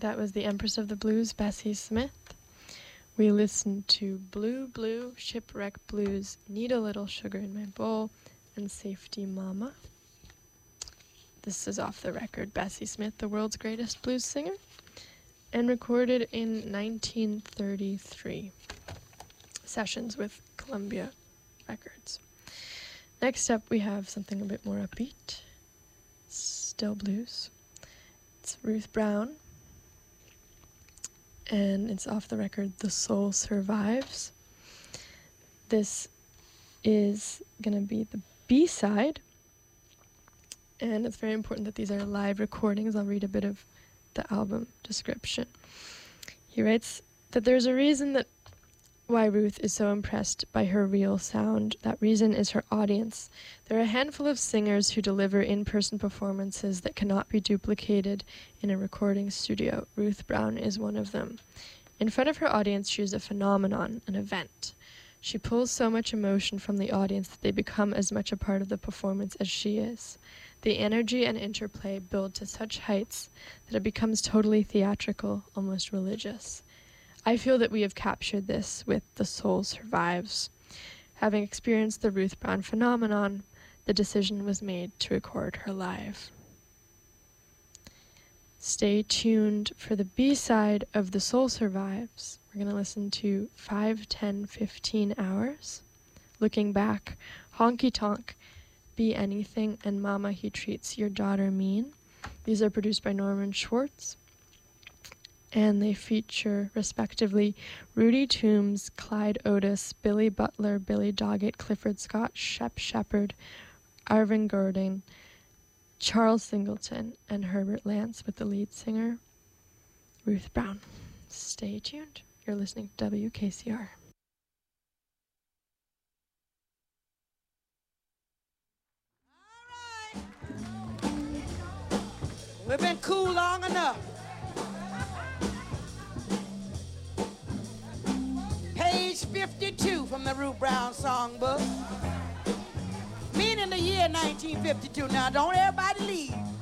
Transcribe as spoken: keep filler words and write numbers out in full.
That was the Empress of the Blues, Bessie Smith. We listened to Blue Blue, Shipwreck Blues, Need a Little Sugar in My Bowl, and Safety Mama. This is off the record, Bessie Smith, the world's greatest blues singer, and recorded in nineteen thirty-three. Sessions with Columbia Records. Next up, we have something a bit more upbeat. Still blues. It's Ruth Brown, and it's off the record The Soul Survives. This is going to be the B-side, and it's very important that these are live recordings. I'll read a bit of the album description. He writes that there's a reason that why Ruth is so impressed by her real sound. That reason is her audience. There are a handful of singers who deliver in-person performances that cannot be duplicated in a recording studio. Ruth Brown is one of them. In front of her audience, she is a phenomenon, an event. She pulls so much emotion from the audience that they become as much a part of the performance as she is. The energy and interplay build to such heights that it becomes totally theatrical, almost religious. I feel that we have captured this with The Soul Survives. Having experienced the Ruth Brown phenomenon, the decision was made to record her live. Stay tuned for the B-side of The Soul Survives. We're going to listen to five, ten, fifteen hours. Looking Back, Honky Tonk, Be Anything, and Mama He Treats Your Daughter Mean. These are produced by Norman Schwartz, and they feature, respectively, Rudy Toombs, Clyde Otis, Billy Butler, Billy Doggett, Clifford Scott, Shep Shepherd, Arvin Gordon, Charles Singleton, and Herbert Lance with the lead singer, Ruth Brown. Stay tuned. You're listening to W K C R. All right. We've been cool long enough. Page fifty-two from the Ruth Brown songbook. Meaning the year nineteen fifty-two. Now, don't everybody leave.